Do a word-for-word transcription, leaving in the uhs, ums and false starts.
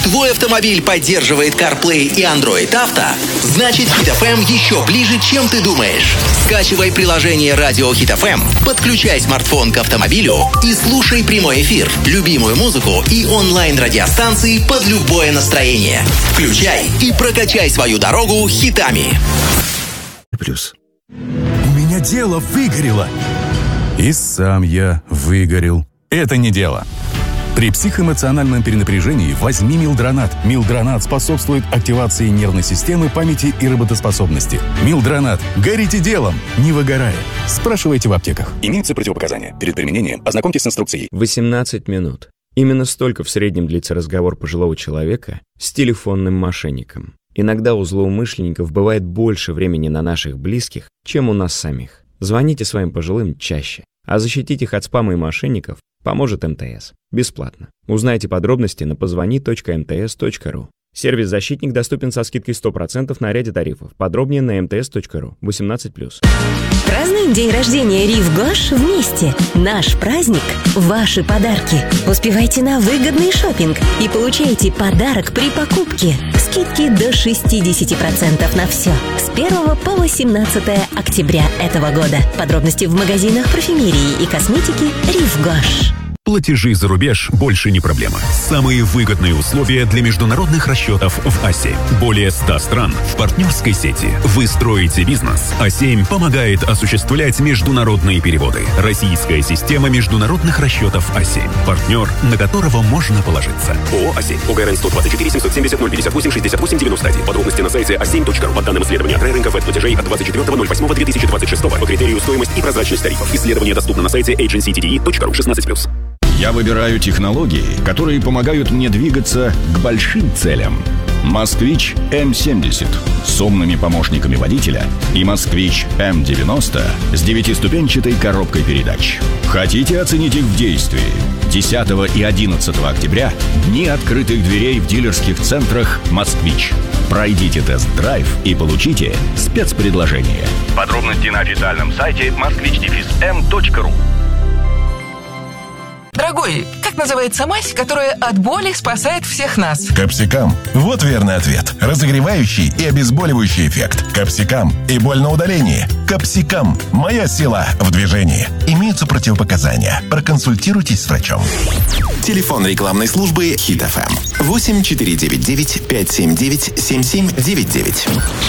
Твой автомобиль поддерживает CarPlay и Android Auto? Значит, Hit эф эм еще ближе, чем ты думаешь. Скачивай приложение Радио Hit эф эм, подключай смартфон к автомобилю и слушай прямой эфир, любимую музыку и онлайн-радиостанции под любое настроение. Включай и прокачай свою дорогу хитами. Плюс. У меня дело выгорело. И сам я выгорел. Это не дело. При психоэмоциональном перенапряжении возьми Милдронат. Милдронат способствует активации нервной системы, памяти и работоспособности. Милдронат. Горите делом, не выгорая. Спрашивайте в аптеках. Имеются противопоказания. Перед применением ознакомьтесь с инструкцией. восемнадцать минут. Именно столько в среднем длится разговор пожилого человека с телефонным мошенником. Иногда у злоумышленников бывает больше времени на наших близких, чем у нас самих. Звоните своим пожилым чаще, а защитить их от спама и мошенников поможет эм тэ эс. Бесплатно. Узнайте подробности на позвони точка эм тэ эс точка ру. Сервис «Защитник» доступен со скидкой сто процентов на ряде тарифов. Подробнее на эм тэ эс точка ру. восемнадцать плюс. Празднуем день рождения Рив Гош вместе. Наш праздник – ваши подарки. Успевайте на выгодный шопинг и получайте подарок при покупке. Скидки до шестьдесят процентов на все. С первого по восемнадцатое октября этого года. Подробности в магазинах парфюмерии и косметики Рив Гош. Платежи за рубеж больше не проблема. Самые выгодные условия для международных расчетов в а семь. Более ста стран в партнерской сети. Вы строите бизнес. а семь помогает осуществлять международные переводы. Российская система международных расчетов а семь. Партнер, на которого можно положиться. ООО «а семь». УГРН сто двадцать четыре семьсот семьдесят ноль пятьдесят восемь шестьдесят восемь девяносто один. Подробности на сайте а семь точка ру. По данным исследования трейдинга платежей от двадцать четвёртого ноль восьмого две тысячи двадцать шестого по критерию стоимость и прозрачность тарифов. Исследование доступно на сайте эйдженси ти ди и точка ру. шестнадцать плюс. Я выбираю технологии, которые помогают мне двигаться к большим целям. «Москвич эм семьдесят» с умными помощниками водителя и «Москвич эм девяносто» с девятиступенчатой коробкой передач. Хотите оценить их в действии? десятого и одиннадцатого октября – дни открытых дверей в дилерских центрах «Москвич». Пройдите тест-драйв и получите спецпредложение. Подробности на официальном сайте москвич эм точка ру. Дорогой, как называется мазь, которая от боли спасает всех нас? Капсикам. Вот верный ответ. Разогревающий и обезболивающий эффект. Капсикам. И боль на удалении. Капсикам. Моя сила в движении. Имеются противопоказания. Проконсультируйтесь с врачом. Телефон рекламной службы Hit эф эм восемь четыре девять девять пять семь девять семь семь девять девять.